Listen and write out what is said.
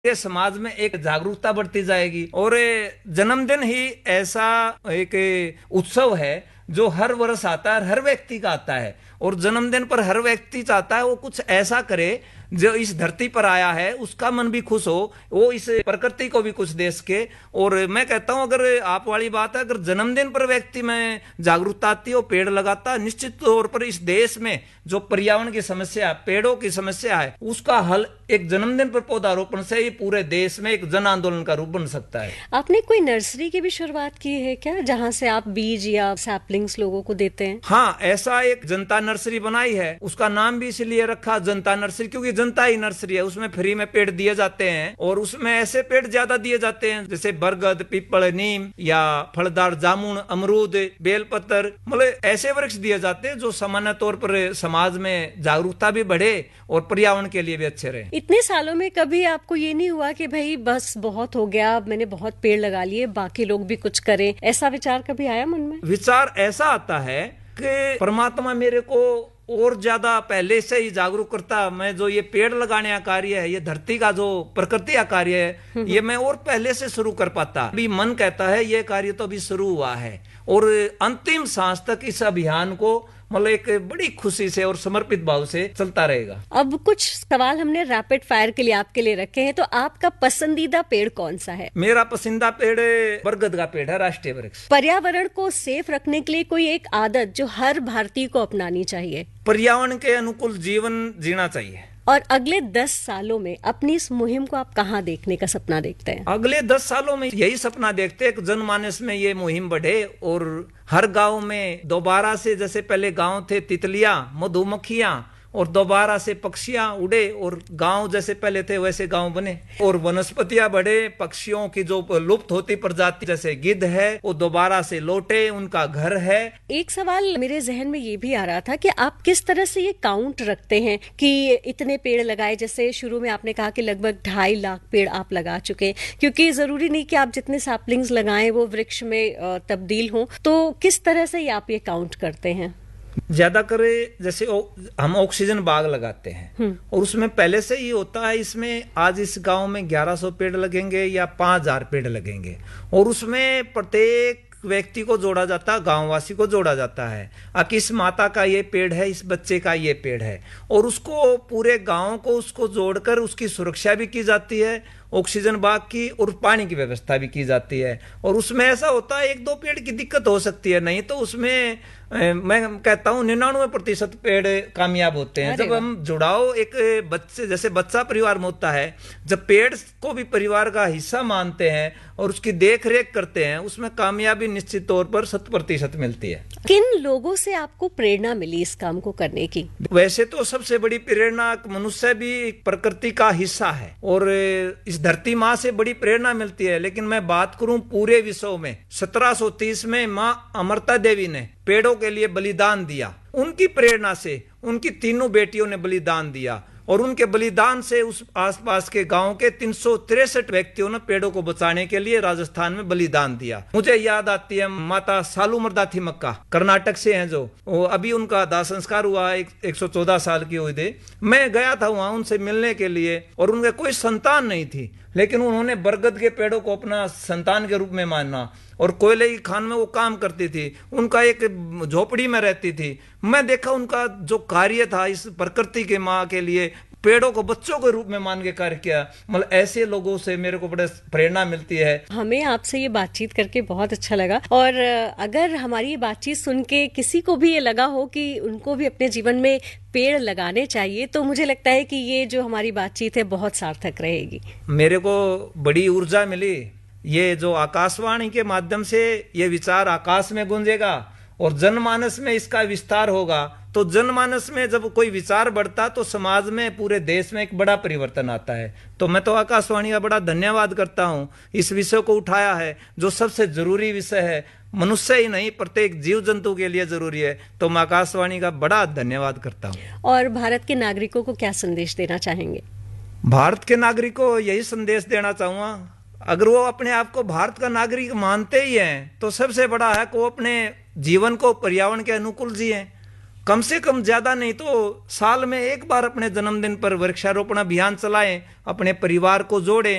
ये समाज में एक जागरूकता बढ़ती जाएगी। और जन्मदिन ही ऐसा एक उत्सव है जो हर वर्ष आता है, हर व्यक्ति का आता है। और जन्मदिन पर हर व्यक्ति चाहता है वो कुछ ऐसा करे जो इस धरती पर आया है उसका मन भी खुश हो, वो इस प्रकृति को भी कुछ दे सके। और मैं कहता हूं, अगर आप वाली बात है, अगर जन्मदिन पर व्यक्ति में जागरूकता आती है, वो पेड़ लगाता, निश्चित तौर पर इस देश में जो पर्यावरण की समस्या है, पेड़ों की समस्या है, उसका हल एक जन्मदिन पर पौधारोपण से ही पूरे देश में एक जन आंदोलन का रूप बन सकता है। आपने कोई नर्सरी की भी शुरुआत की है क्या, जहां से आप बीज या सैपलिंग्स लोगों को देते हैं? हाँ, ऐसा एक जनता नर्सरी बनाई है, उसका नाम भी इसलिए रखा जनता नर्सरी क्योंकि जनता ही नर्सरी है। उसमें फ्री में पेड़ दिए जाते हैं और उसमें ऐसे पेड़ ज्यादा दिए जाते हैं जैसे बरगद, पीपल, नीम या फलदार जामुन, अमरूद, बेलपत्र, मतलब ऐसे वृक्ष दिए जाते हैं जो सामान्य तौर पर समाज में जागरूकता भी बढ़े और पर्यावरण के लिए भी अच्छे रहे। इतने सालों में कभी आपको ये नहीं हुआ कि भाई बस बहुत हो गया, मैंने बहुत पेड़ लगा लिए, बाकी लोग भी कुछ करें, ऐसा विचार कभी आया मन में? विचार ऐसा आता है कि परमात्मा मेरे को और ज्यादा पहले से ही जागरूक करता। मैं जो ये पेड़ लगाने का कार्य है, ये धरती का जो प्रकृति का कार्य है, ये मैं और पहले से शुरू कर पाता। अभी मन कहता है ये कार्य तो अभी शुरू हुआ है और अंतिम सांस तक इस अभियान को मतलब एक बड़ी खुशी से और समर्पित भाव से चलता रहेगा। अब कुछ सवाल हमने रैपिड फायर के लिए आपके लिए रखे हैं, तो आपका पसंदीदा पेड़ कौन सा है? मेरा पसंदीदा पेड़ बरगद का पेड़ है, राष्ट्रीय वृक्ष। पर्यावरण को सेफ रखने के लिए कोई एक आदत जो हर भारतीय को अपनानी चाहिए? पर्यावरण के अनुकूल जीवन जीना चाहिए। और अगले 10 सालों में अपनी इस मुहिम को आप कहाँ देखने का सपना देखते हैं? अगले 10 सालों में यही सपना देखते हैं कि जनमानस में ये मुहिम बढ़े और हर गांव में दोबारा से, जैसे पहले गांव थे तितलियां, मधुमक्खियां, और दोबारा से पक्षियां उड़े और गांव जैसे पहले थे वैसे गांव बने और वनस्पतियां बढ़े। पक्षियों की जो लुप्त होती प्रजाति जैसे गिद्ध है वो दोबारा से लौटे, उनका घर है। एक सवाल मेरे जहन में ये भी आ रहा था कि आप किस तरह से ये काउंट रखते हैं कि इतने पेड़ लगाए? जैसे शुरू में आपने कहा कि लगभग 2.5 लाख पेड़ आप लगा चुके हैं, क्योंकि जरूरी नहीं कि आप जितने सैपलिंग्स लगाएं वो वृक्ष में तब्दील हों, तो किस तरह से आप ये काउंट करते हैं? ज्यादा करे जैसे हम ऑक्सीजन बाग लगाते हैं और उसमें पहले से ही होता है, इसमें आज इस गांव में 1100 पेड़ लगेंगे या 5000 पेड़ लगेंगे और उसमें प्रत्येक व्यक्ति को जोड़ा जाता है, गांववासी को जोड़ा जाता है कि इस माता का ये पेड़ है, इस बच्चे का ये पेड़ है, और उसको पूरे गांव को उसको जोड़कर उसकी सुरक्षा भी की जाती है, ऑक्सीजन बाग की, और पानी की व्यवस्था भी की जाती है। और उसमें ऐसा होता है 1-2 पेड़ की दिक्कत हो सकती है, नहीं तो उसमें मैं कहता हूँ 99% पेड़ कामयाब होते हैं। जब हम जुड़ाव एक बच्चे जैसे बच्चा परिवार में होता है, जब पेड़ को भी परिवार का हिस्सा मानते हैं और उसकी देख रेख करते हैं, उसमें कामयाबी निश्चित तौर पर 100% मिलती है। किन लोगों से आपको प्रेरणा मिली इस काम को करने की? वैसे तो सबसे बड़ी प्रेरणा मनुष्य भी प्रकृति का हिस्सा है और इस धरती माँ से बड़ी प्रेरणा मिलती है। लेकिन मैं बात करूं पूरे विश्व में, 1730 में माँ अमृता देवी ने पेड़ों के लिए बलिदान दिया। उनकी प्रेरणा से उनकी 3 बेटियों ने बलिदान दिया और उनके बलिदान से उस आसपास के गांव के 363 व्यक्तियों ने पेड़ों को बचाने के लिए राजस्थान में बलिदान दिया। मुझे याद आती है माता सालूमरदा थिमक्का, कर्नाटक से हैं, जो अभी उनका दाह संस्कार हुआ, 114 साल की हुई थी। मैं गया था वहां उनसे मिलने के लिए और उनके कोई संतान नहीं थी, लेकिन उन्होंने बरगद के पेड़ों को अपना संतान के रूप में माना और कोयले की खान में वो काम करती थी। उनका एक झोपड़ी में रहती थी। मैं देखा उनका जो कार्य था इस प्रकृति के माँ के लिए, पेड़ों को बच्चों के रूप में मान के कार्य किया। मतलब ऐसे लोगों से मेरे को बड़े प्रेरणा मिलती है। हमें आपसे ये बातचीत करके बहुत अच्छा लगा और अगर हमारी ये बातचीत सुन के किसी को भी ये लगा हो कि उनको भी अपने जीवन में पेड़ लगाने चाहिए, तो मुझे लगता है कि ये जो हमारी बातचीत है बहुत सार्थक रहेगी। मेरे को बड़ी ऊर्जा मिली। ये जो आकाशवाणी के माध्यम से ये विचार आकाश में गूंजेगा और जनमानस में इसका विस्तार होगा, तो जनमानस में जब कोई विचार बढ़ता तो समाज में, पूरे देश में एक बड़ा परिवर्तन आता है। तो मैं तो आकाशवाणी का बड़ा धन्यवाद करता हूँ, इस विषय को उठाया है जो सबसे जरूरी विषय है, मनुष्य ही नहीं प्रत्येक जीव जंतु के लिए जरूरी है। तो मैं आकाशवाणी का बड़ा धन्यवाद करता हूँ। और भारत के नागरिकों को क्या संदेश देना चाहेंगे? भारत के नागरिकों को यही संदेश देना चाहूंगा, अगर वो अपने आप को भारत का नागरिक मानते ही हैं तो सबसे बड़ा है कि वो अपने जीवन को पर्यावरण के अनुकूल जिए। कम से कम ज्यादा नहीं तो साल में एक बार अपने जन्मदिन पर वृक्षारोपण अभियान चलाएं, अपने परिवार को जोड़ें।